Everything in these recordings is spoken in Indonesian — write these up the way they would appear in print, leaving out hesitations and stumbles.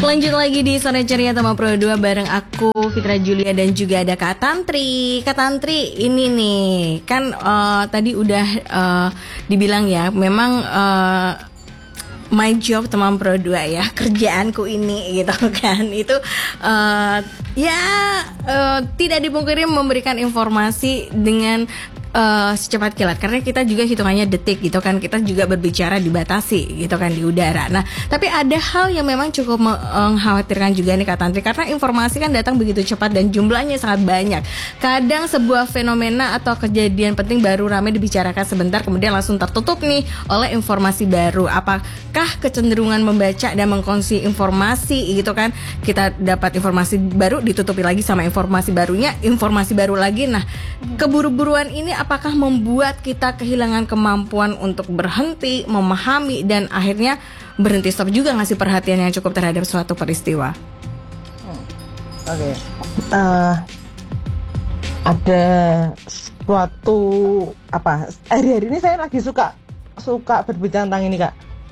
Lanjut lagi di Sore Ceria Tema Pro 2 bareng aku Fitra Julia dan juga ada Kak Tantri. Kak Tantri ini nih kan tadi udah dibilang ya memang my job teman Pro 2 ya, kerjaanku ini gitu kan. Itu tidak dipungkiri memberikan informasi dengan secepat kilat, karena kita juga hitungannya detik gitu kan, kita juga berbicara dibatasi gitu kan di udara. Nah, tapi ada hal yang memang cukup mengkhawatirkan juga nih Kak Tantri, karena informasi kan datang begitu cepat dan jumlahnya sangat banyak. Kadang sebuah fenomena atau kejadian penting baru ramai dibicarakan sebentar, kemudian langsung tertutup nih oleh informasi baru. Apakah kecenderungan membaca dan mengkonsumsi informasi gitu kan, kita dapat informasi baru ditutupi lagi sama informasi barunya, informasi baru lagi. Nah, keburu-buruan ini apakah membuat kita kehilangan kemampuan untuk berhenti, memahami, dan akhirnya berhenti stop juga ngasih perhatian yang cukup terhadap suatu peristiwa? Oke. Ada suatu hari-hari ini saya lagi suka berbicara tentang ini Kak.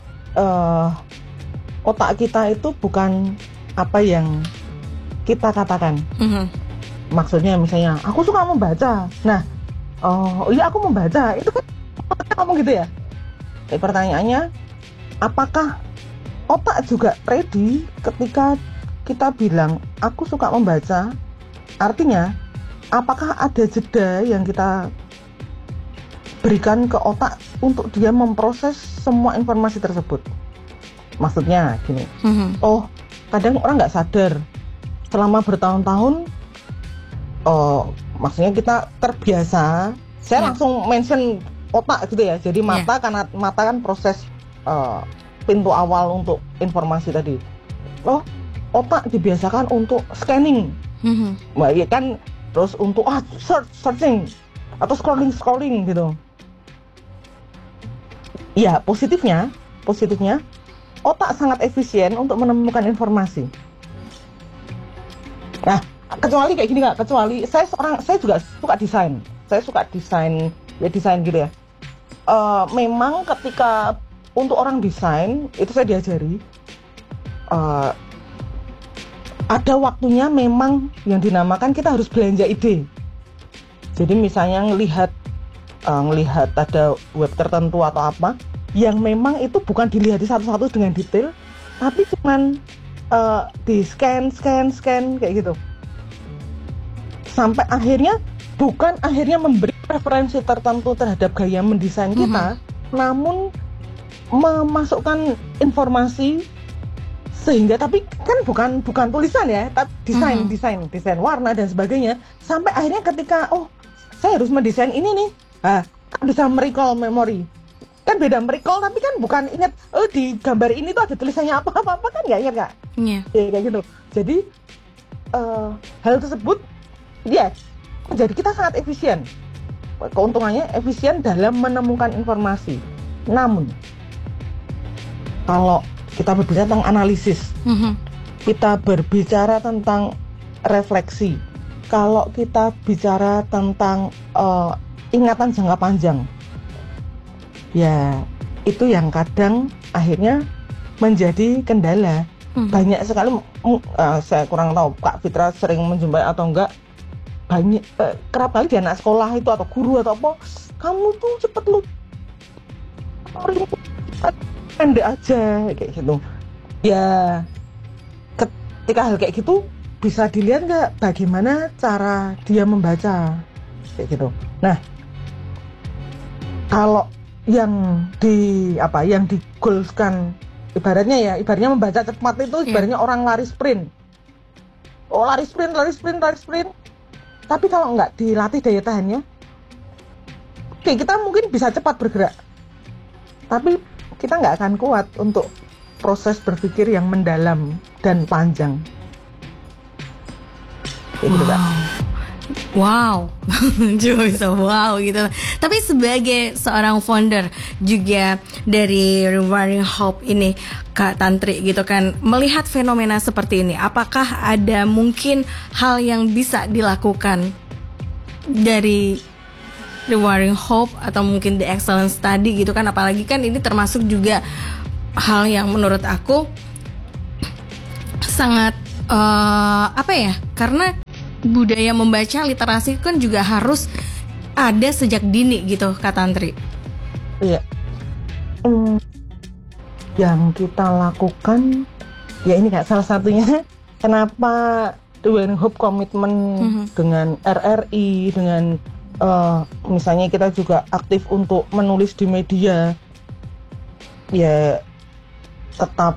Otak kita itu bukan apa yang kita katakan. Maksudnya misalnya aku suka membaca. Nah, oh iya aku membaca, itu kan ngomong gitu ya. Tapi pertanyaannya, apakah otak juga ready ketika kita bilang aku suka membaca? Artinya, apakah ada jeda yang kita berikan ke otak untuk dia memproses semua informasi tersebut? Maksudnya gini, kadang orang nggak sadar selama bertahun-tahun. Maksudnya kita terbiasa. Saya langsung mention otak gitu ya. Jadi mata, karena mata kan proses pintu awal untuk informasi tadi. Otak dibiasakan untuk scanning. Ya kan, terus untuk searching atau scrolling gitu. Ya, positifnya otak sangat efisien untuk menemukan informasi. Nah, kecuali kayak gini Kak, saya juga suka desain. Saya suka desain gitu ya. Memang ketika untuk orang desain itu saya diajari ada waktunya memang yang dinamakan kita harus belanja ide. Jadi misalnya ngelihat ada web tertentu atau apa yang memang itu bukan dilihat satu-satu dengan detail, tapi cuman di scan kayak gitu. Sampai akhirnya bukan memberi preferensi tertentu terhadap gaya mendesain kita, namun memasukkan informasi sehingga, tapi kan bukan tulisan ya, tapi desain warna dan sebagainya. Sampai akhirnya ketika saya harus mendesain ini nih, kan bisa merecall memori. Kan beda merecall, tapi kan bukan ingat di gambar ini tuh ada tulisannya apa kan nggak ingat Kak? Iya. Ya, kayak gitu. Jadi hal tersebut jadi kita sangat efisien. Keuntungannya efisien dalam menemukan informasi. Namun kalau kita berbicara tentang analisis, kita berbicara tentang refleksi, kalau kita bicara tentang ingatan jangka panjang, ya itu yang kadang akhirnya menjadi kendala. Banyak sekali, saya kurang tahu Kak Fitra sering menjumpai atau enggak, banyak kerap kali di anak sekolah itu atau guru atau apa, kamu tuh cepet pendek aja kayak gitu ya. Ketika hal kayak gitu bisa dilihat nggak bagaimana cara dia membaca kayak gitu. Nah, kalau yang digolskan ibaratnya membaca cepat itu ibaratnya orang lari sprint. Lari sprint. Tapi kalau nggak dilatih daya tahannya, kita mungkin bisa cepat bergerak, tapi kita nggak akan kuat untuk proses berpikir yang mendalam dan panjang. Gitu, Kak. Wow, cuma bisa wow gitu. Tapi sebagai seorang founder juga dari Rewarding Hope ini, Kak Tantri gitu kan, melihat fenomena seperti ini, apakah ada mungkin hal yang bisa dilakukan dari Rewarding Hope atau mungkin The Excellence Study gitu kan? Apalagi kan ini termasuk juga hal yang menurut aku sangat apa ya? Karena budaya membaca literasi kan juga harus ada sejak dini gitu, Kak Tantri. Iya. Yang kita lakukan ya ini Kak, salah satunya kenapa Doing Hope komitmen dengan RRI, dengan misalnya kita juga aktif untuk menulis di media, ya tetap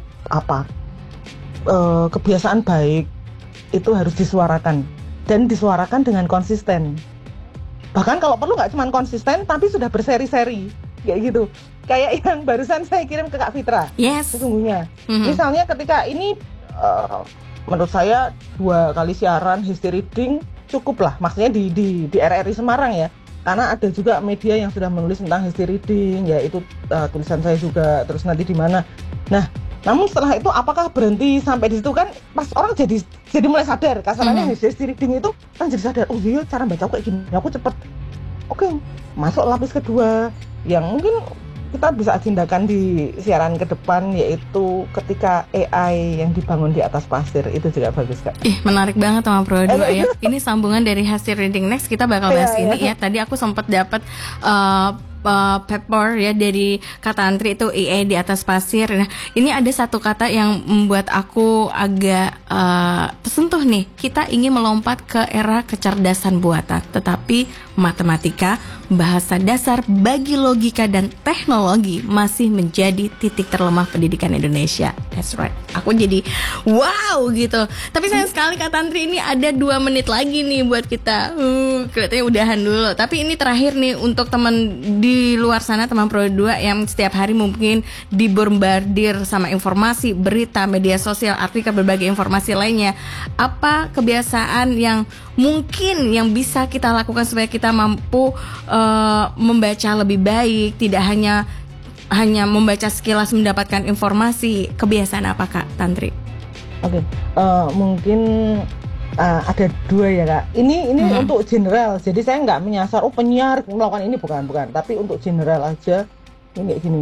kebiasaan baik itu harus disuarakan dan disuarakan dengan konsisten. Bahkan kalau perlu nggak cuma konsisten tapi sudah berseri-seri kayak gitu. Kayak yang barusan saya kirim ke Kak Fitra. Yes. Sesungguhnya. Misalnya ketika ini menurut saya 2 kali siaran history reading cukup lah. Maksudnya di RRI Semarang ya. Karena ada juga media yang sudah menulis tentang history reading, yaitu tulisan saya juga. Terus nanti di mana. Nah, namun setelah itu apakah berhenti sampai di situ kan? Pas orang jadi mulai sadar. Kasarannya history reading itu kan jadi sadar. Oh iya, cara baca aku kayak gini. Aku cepet. Oke, masuk lapis kedua yang mungkin kita bisa agendakan di siaran ke depan, yaitu ketika AI yang dibangun di atas pasir. Itu juga bagus Kak. Menarik banget sama Pro 2 ya. Ini sambungan dari hasil reading next, kita bakal bahas ini ya. Tadi aku sempat dapat paper ya dari Kak Tantri itu AI di atas pasir. Nah, ini ada satu kata yang membuat aku agak tersentuh nih. Kita ingin melompat ke era kecerdasan buatan, tetapi matematika, bahasa dasar bagi logika dan teknologi masih menjadi titik terlemah pendidikan Indonesia. That's right. Aku jadi wow gitu. Tapi sayang sekali Kak Tantri, ini ada 2 menit lagi nih buat kita. Kelihatannya udahan dulu. Tapi ini terakhir nih untuk teman di luar sana, teman Pro 2 yang setiap hari mungkin dibombardir sama informasi, berita, media sosial, artikel, berbagai informasi lainnya. Apa kebiasaan yang mungkin yang bisa kita lakukan supaya kita mampu membaca lebih baik, tidak hanya membaca sekilas mendapatkan informasi? Kebiasaan apa Kak Tantri? Oke, mungkin ada 2 ya Kak. Ini untuk general, jadi saya nggak menyasar penyiar melakukan ini, bukan, tapi untuk general aja. Ini gini,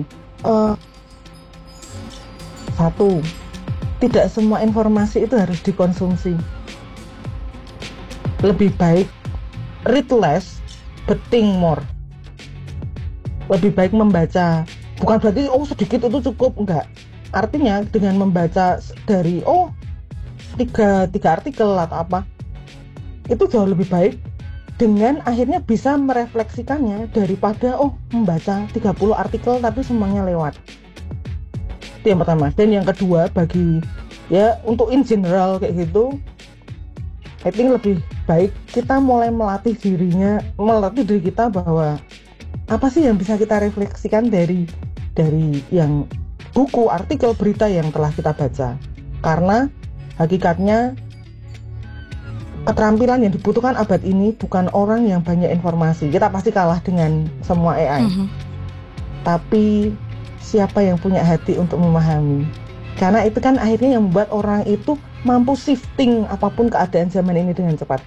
1, tidak semua informasi itu harus dikonsumsi. Lebih baik read less but think more. Lebih baik membaca, bukan berarti sedikit itu cukup, enggak. Artinya dengan membaca dari 3 artikel atau apa, itu jauh lebih baik, dengan akhirnya bisa merefleksikannya daripada membaca 30 artikel tapi semuanya lewat. Itu yang pertama. Dan yang kedua, bagi ya untuk in general kayak gitu, I think lebih baik kita mulai melatih diri kita bahwa apa sih yang bisa kita refleksikan dari yang buku, artikel, berita yang telah kita baca. Karena hakikatnya keterampilan yang dibutuhkan abad ini bukan orang yang banyak informasi. Kita pasti kalah dengan semua AI. Tapi siapa yang punya hati untuk memahami? Karena itu kan akhirnya yang membuat orang itu mampu shifting apapun keadaan zaman ini dengan cepat.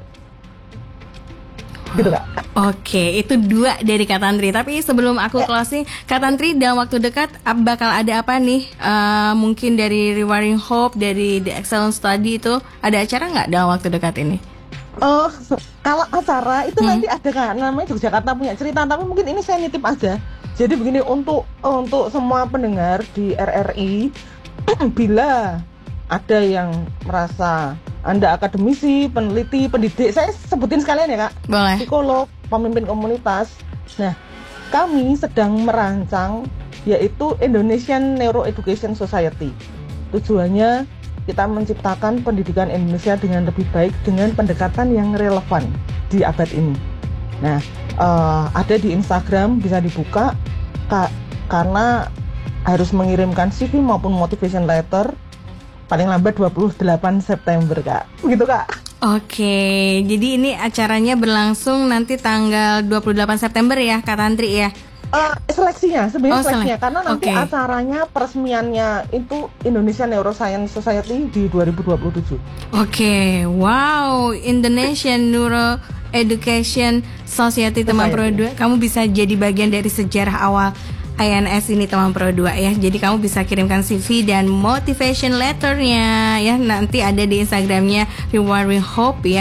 Gitu Kak. Oke, itu 2 dari Kak Tantri. Tapi sebelum aku closing, Kak Tantri dalam waktu dekat bakal ada apa nih? Mungkin dari Rewarding Hope, dari The Excellent Study itu ada acara nggak dalam waktu dekat ini? Kalau acara itu nanti ada Kak, namanya Yogyakarta Punya Cerita. Tapi mungkin ini saya nitip aja. Jadi begini, untuk semua pendengar di RRI, bila ada yang merasa Anda akademisi, peneliti, pendidik, saya sebutin sekalian ya Kak. Boleh. Psikolog, pemimpin komunitas. Nah, kami sedang merancang yaitu Indonesian Neuroeducation Society. Tujuannya kita menciptakan pendidikan Indonesia dengan lebih baik dengan pendekatan yang relevan di abad ini. Nah, ada di Instagram, bisa dibuka Kak, karena harus mengirimkan CV maupun motivation letter paling lambat 28 September Kak. Begitu Kak. Oke, jadi ini acaranya berlangsung nanti tanggal 28 September ya Kak Tantri ya? Seleksinya, sebenarnya seleksinya. Karena nanti acaranya, peresmiannya itu Indonesia Neuroscience Society di 2027. Oke, wow, Indonesian Neuro Education Society teman Pro 2. Kamu bisa jadi bagian dari sejarah awal INS ini teman Pro 2 ya. Jadi kamu bisa kirimkan CV dan motivation letternya ya. Nanti ada di Instagramnya Rewarding Hope ya.